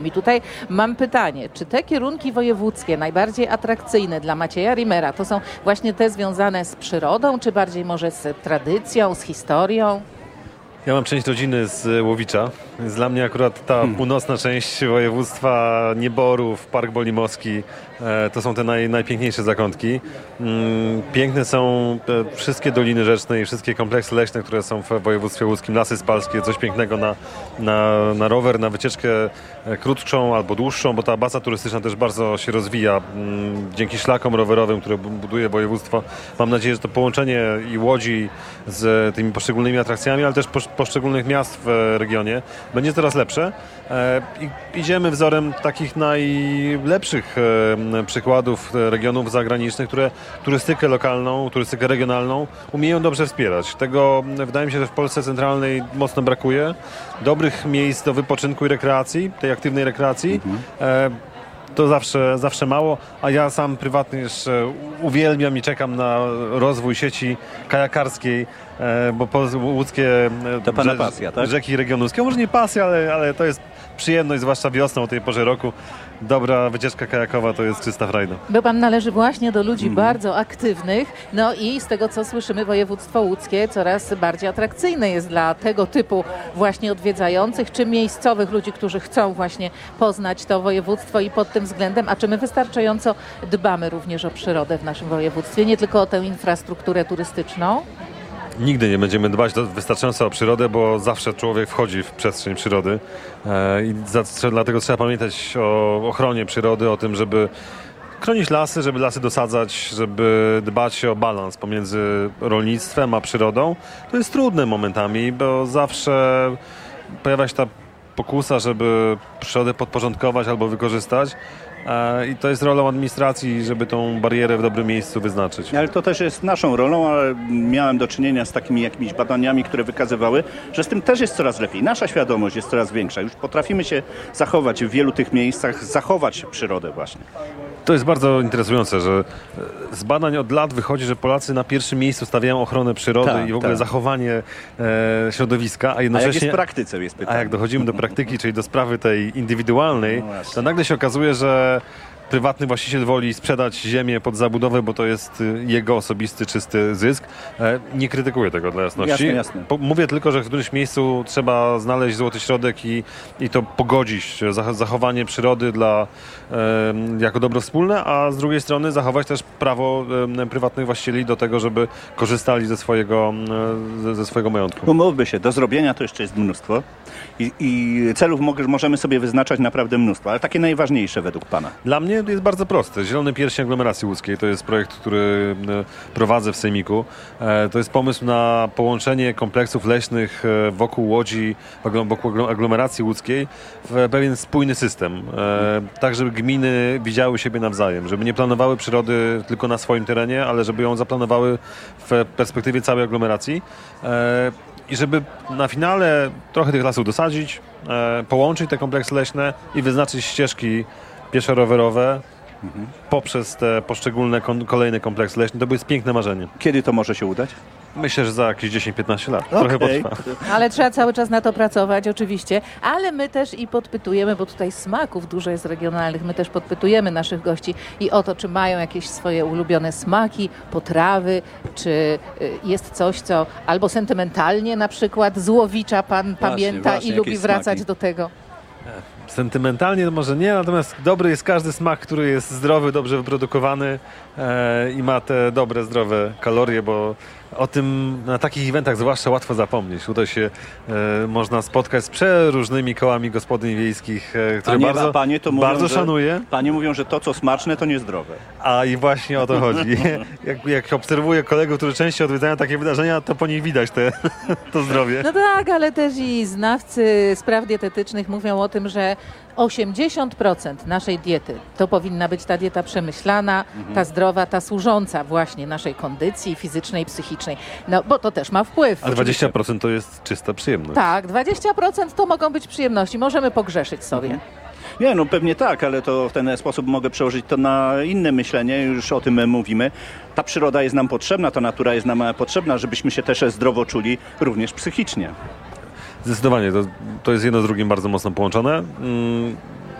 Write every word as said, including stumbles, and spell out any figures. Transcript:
I tutaj mam pytanie, czy te kierunki wojewódzkie najbardziej atrakcyjne dla Macieja Rimera to są właśnie te związane z przyrodą, czy bardziej może z tradycją, z historią? Ja mam część rodziny z Łowicza. Jest dla mnie akurat ta hmm. północna część województwa, Nieborów, Park Bolimowski, e, to są te naj, najpiękniejsze zakątki. Mm, piękne są te wszystkie doliny rzeczne i wszystkie kompleksy leśne, które są w województwie łódzkim. Lasy spalskie, coś pięknego na, na, na rower, na wycieczkę krótszą albo dłuższą, bo ta baza turystyczna też bardzo się rozwija mm, dzięki szlakom rowerowym, które buduje województwo. Mam nadzieję, że to połączenie i Łodzi z tymi poszczególnymi atrakcjami, ale też poszczególnych miast w regionie będzie coraz lepsze. I idziemy wzorem takich najlepszych przykładów regionów zagranicznych, które turystykę lokalną, turystykę regionalną umieją dobrze wspierać. Tego wydaje mi się, że w Polsce centralnej mocno brakuje. Dobrych miejsc do wypoczynku i rekreacji, tej aktywnej rekreacji. Mhm. To zawsze, zawsze mało, a ja sam prywatnie jeszcze uwielbiam i czekam na rozwój sieci kajakarskiej, bo łódzkie to pana pasja, tak? Rzeki regionalskie, może nie pasja, ale, ale to jest przyjemność, zwłaszcza wiosną o tej porze roku. Dobra wycieczka kajakowa to jest czysta frajda. Bo pan należy właśnie do ludzi mm. bardzo aktywnych, no i z tego co słyszymy, województwo łódzkie coraz bardziej atrakcyjne jest dla tego typu właśnie odwiedzających, czy miejscowych ludzi, którzy chcą właśnie poznać to województwo i pod tym względem, a czy my wystarczająco dbamy również o przyrodę w naszym województwie, nie tylko o tę infrastrukturę turystyczną? Nigdy nie będziemy dbać wystarczająco o przyrodę, bo zawsze człowiek wchodzi w przestrzeń przyrody i dlatego trzeba pamiętać o ochronie przyrody, o tym, żeby chronić lasy, żeby lasy dosadzać, żeby dbać o balans pomiędzy rolnictwem a przyrodą. To jest trudne momentami, bo zawsze pojawia się ta pokusa, żeby przyrodę podporządkować albo wykorzystać. I to jest rolą administracji, żeby tą barierę w dobrym miejscu wyznaczyć. Ale to też jest naszą rolą, ale miałem do czynienia z takimi jakimiś badaniami, które wykazywały, że z tym też jest coraz lepiej. Nasza świadomość jest coraz większa. Już potrafimy się zachować w wielu tych miejscach, zachować przyrodę właśnie. To jest bardzo interesujące, że z badań od lat wychodzi, że Polacy na pierwszym miejscu stawiają ochronę przyrody tak, i w ogóle tak. zachowanie e, środowiska, a jednocześnie... A jak jest w praktyce, jest pytanie. A jak dochodzimy do praktyki, czyli do sprawy tej indywidualnej, no to nagle się okazuje, że prywatny właściciel woli sprzedać ziemię pod zabudowę, bo to jest jego osobisty, czysty zysk. Nie krytykuję tego dla jasności. Jasne, jasne. Mówię tylko, że w którymś miejscu trzeba znaleźć złoty środek i, i to pogodzić. Zachowanie przyrody dla, e, jako dobro wspólne, a z drugiej strony zachować też prawo e, prywatnych właścicieli do tego, żeby korzystali ze swojego, e, ze swojego majątku. Umówmy się, do zrobienia to jeszcze jest mnóstwo i, i celów możemy sobie wyznaczać naprawdę mnóstwo, ale takie najważniejsze według pana. Dla mnie jest bardzo prosty. Zielony Pierścień Aglomeracji Łódzkiej to jest projekt, który prowadzę w Sejmiku. To jest pomysł na połączenie kompleksów leśnych wokół Łodzi, wokół aglomeracji łódzkiej w pewien spójny system. Tak, żeby gminy widziały siebie nawzajem, żeby nie planowały przyrody tylko na swoim terenie, ale żeby ją zaplanowały w perspektywie całej aglomeracji. I żeby na finale trochę tych lasów dosadzić, połączyć te kompleksy leśne i wyznaczyć ścieżki pieszo-rowerowe mhm. poprzez te poszczególne kon- kolejne kompleksy leśne. To jest piękne marzenie. Kiedy to może się udać? Myślę, że za jakieś dziesięć piętnaście lat. Okay. Trochę potrwa. Ale trzeba cały czas na to pracować, oczywiście. Ale my też i podpytujemy, bo tutaj smaków dużo jest regionalnych, my też podpytujemy naszych gości i o to, czy mają jakieś swoje ulubione smaki, potrawy, czy jest coś, co albo sentymentalnie na przykład z Łowicza pan właśnie, pamięta właśnie, i lubi wracać smaki do tego. Sentymentalnie to może nie, natomiast dobry jest każdy smak, który jest zdrowy, dobrze wyprodukowany e, i ma te dobre, zdrowe kalorie, bo o tym na takich eventach zwłaszcza łatwo zapomnieć. Tutaj się e, można spotkać z przeróżnymi kołami gospodyń wiejskich, e, które panie, bardzo, panie to mówią, bardzo że, szanuję. Panie mówią, że to, co smaczne, to niezdrowe. A i właśnie o to chodzi. jak, jak obserwuję kolegów, którzy częściej odwiedzają takie wydarzenia, to po nich widać te, to zdrowie. No tak, ale też i znawcy spraw dietetycznych mówią o tym, że osiemdziesiąt procent naszej diety to powinna być ta dieta przemyślana, mhm. ta zdrowa, ta służąca właśnie naszej kondycji fizycznej, psychicznej. No bo to też ma wpływ. A dwadzieścia procent to jest czysta przyjemność. Tak, dwadzieścia procent to mogą być przyjemności. Możemy pogrzeszyć sobie. Mhm. Nie, no pewnie tak, ale to w ten sposób mogę przełożyć to na inne myślenie, już o tym mówimy. Ta przyroda jest nam potrzebna, ta natura jest nam potrzebna, żebyśmy się też zdrowo czuli również psychicznie. Zdecydowanie, to, to jest jedno z drugim bardzo mocno połączone.